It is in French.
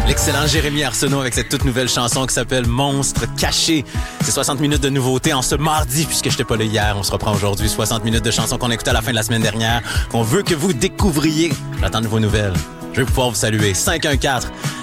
L'excellent Jérémy Arsenault avec cette toute nouvelle chanson qui s'appelle Monstre caché. C'est 60 minutes de nouveautés en ce mardi, puisque je n'étais pas là hier. On se reprend aujourd'hui. 60 minutes de chansons qu'on a écoutées à la fin de la semaine dernière, qu'on veut que vous découvriez. J'attends de vos nouvelles. Je vais pouvoir vous saluer.